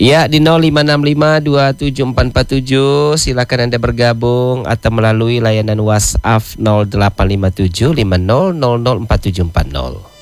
Ya, di 0565274447 silakan Anda bergabung atau melalui layanan WhatsApp 0857 5000 4740.